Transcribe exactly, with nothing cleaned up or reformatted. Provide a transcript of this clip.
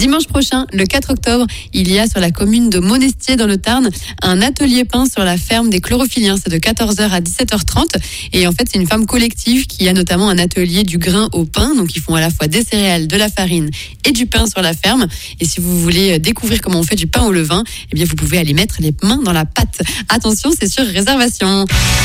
Dimanche prochain, le quatre octobre, il y a sur la commune de Monestier dans le Tarn un atelier pain sur la ferme des Chlorophylliens. C'est de quatorze heures à dix-sept heures trente. Et en fait, c'est une ferme collective qui a notamment un atelier du grain au pain. Donc, ils font à la fois des céréales, de la farine et du pain sur la ferme. Et si vous voulez découvrir comment on fait du pain au levain, eh bien, vous pouvez aller mettre les mains dans la pâte. Attention, c'est sur réservation.